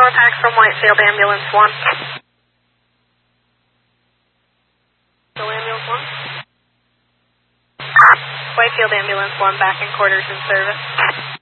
power pack from Whitefield Ambulance 1. Ambulance 1? Whitefield Ambulance 1 back in quarters in service.